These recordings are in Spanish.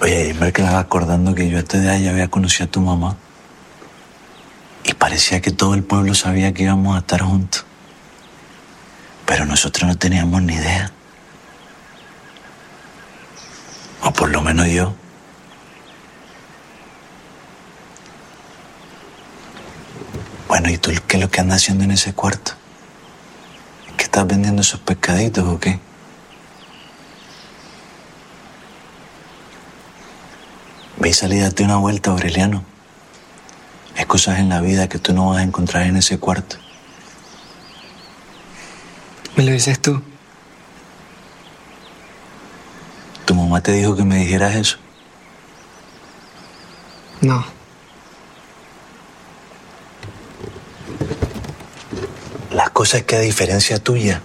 Oye, me quedaba acordando que yo este día ya había conocido a tu mamá. Y parecía que todo el pueblo sabía que íbamos a estar juntos. Pero nosotros no teníamos ni idea. O por lo menos yo. Bueno, ¿y tú qué es lo que andas haciendo en ese cuarto? ¿Qué estás vendiendo esos pescaditos o qué? Ve y salí, date una vuelta, Aureliano. Hay cosas en la vida que tú no vas a encontrar en ese cuarto. ¿Me lo dices tú? ¿Tu mamá te dijo que me dijeras eso? No. La cosa es que a diferencia tuya,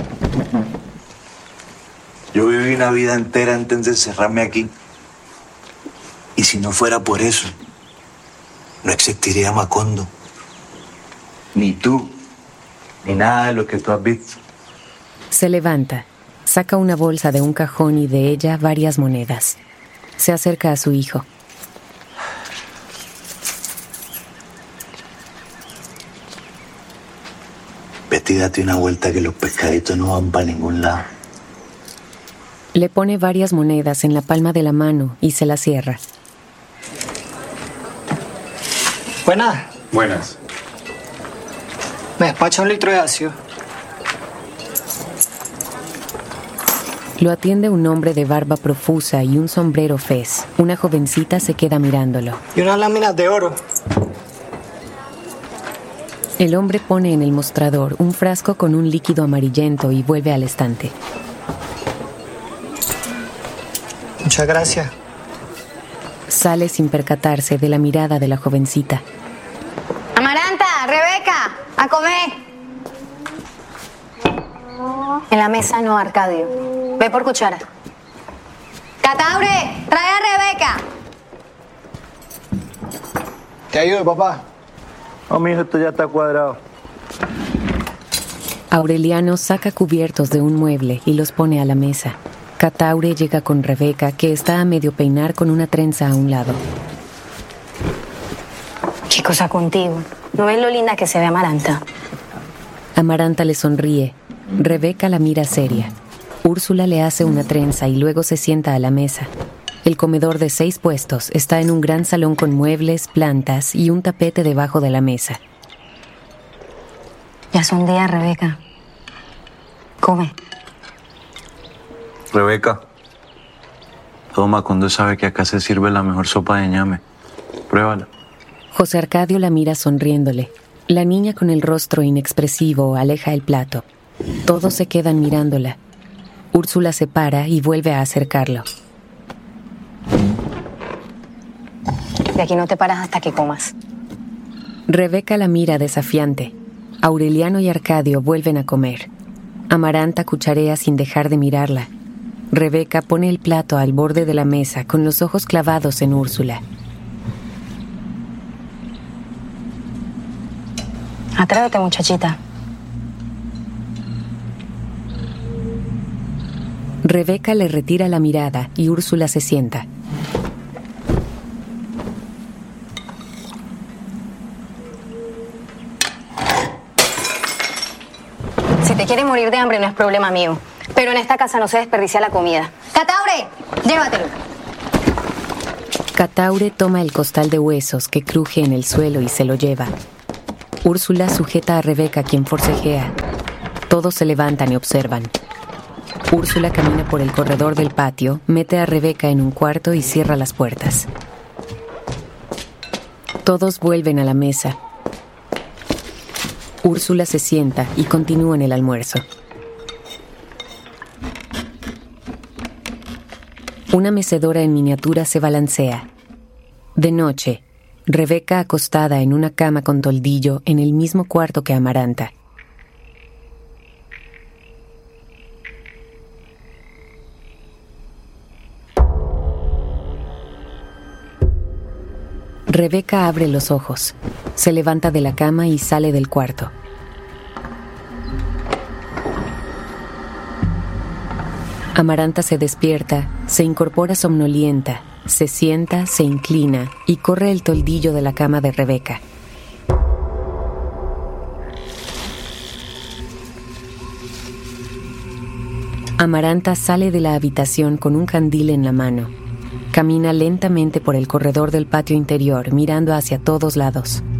yo viví una vida entera antes de encerrarme aquí. Y si no fuera por eso, no existiría Macondo. Ni tú, ni nada de lo que tú has visto. Se levanta, saca una bolsa de un cajón y de ella varias monedas. Se acerca a su hijo. Betty, date una vuelta que los pescaditos no van para ningún lado. Le pone varias monedas en la palma de la mano y se la cierra. Buenas. Buenas. Me despacha un litro de ácido. Lo atiende un hombre de barba profusa y un sombrero fez. Una jovencita se queda mirándolo. Y unas láminas de oro. El hombre pone en el mostrador un frasco con un líquido amarillento y vuelve al estante. Muchas gracias. Sale sin percatarse de la mirada de la jovencita. Amaranta, Rebeca, a comer. En la mesa no, Arcadio. Ve por cuchara. Cataure, trae a Rebeca. ¿Te ayudo, papá? No, mijo, esto ya está cuadrado. Aureliano saca cubiertos de un mueble y los pone a la mesa. Cataure llega con Rebeca, que está a medio peinar con una trenza a un lado. ¿Qué cosa contigo? ¿No ves lo linda que se ve Amaranta? Amaranta le sonríe. Rebeca la mira seria. Úrsula le hace una trenza y luego se sienta a la mesa. El comedor de 6 puestos está en un gran salón con muebles, plantas y un tapete debajo de la mesa. Ya son días, Rebeca. Come. Rebeca, todo Macondo sabe que acá se sirve la mejor sopa de ñame. Pruébala. José Arcadio la mira sonriéndole. La niña con el rostro inexpresivo aleja el plato. Todos se quedan mirándola. Úrsula se para y vuelve a acercarlo. De aquí no te paras hasta que comas. Rebeca la mira desafiante. Aureliano y Arcadio vuelven a comer. Amaranta cucharea sin dejar de mirarla. Rebeca pone el plato al borde de la mesa con los ojos clavados en Úrsula. Atrévete, muchachita. Rebeca le retira la mirada y Úrsula se sienta. Si te quieres morir de hambre no es problema mío. Pero en esta casa no se desperdicia la comida. ¡Cataure! ¡Llévatelo! Cataure toma el costal de huesos que cruje en el suelo y se lo lleva. Úrsula sujeta a Rebeca, quien forcejea. Todos se levantan y observan. Úrsula camina por el corredor del patio, mete a Rebeca en un cuarto y cierra las puertas. Todos vuelven a la mesa. Úrsula se sienta y continúan el almuerzo. Una mecedora en miniatura se balancea. De noche, Rebeca acostada en una cama con toldillo en el mismo cuarto que Amaranta. Rebeca abre los ojos, se levanta de la cama y sale del cuarto. Amaranta se despierta, se incorpora somnolienta Se sienta, se inclina y corre el toldillo de la cama de Rebeca. Amaranta sale de la habitación con un candil en la mano. Camina lentamente por el corredor del patio interior, mirando hacia todos lados.